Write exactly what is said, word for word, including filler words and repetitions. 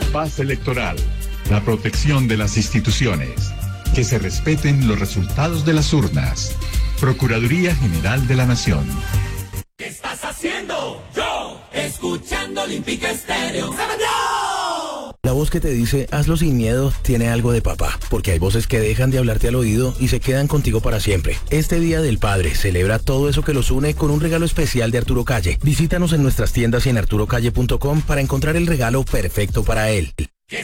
paz electoral, la protección de las instituciones, que se respeten los resultados de las urnas. Procuraduría General de la Nación. ¿Qué estás haciendo? Yo, escuchando Olímpica Estéreo. ¡Sabato! La voz que te dice, hazlo sin miedo, tiene algo de papá, porque hay voces que dejan de hablarte al oído y se quedan contigo para siempre. Este Día del Padre celebra todo eso que los une con un regalo especial de Arturo Calle. Visítanos en nuestras tiendas y en arturo calle punto com para encontrar el regalo perfecto para él.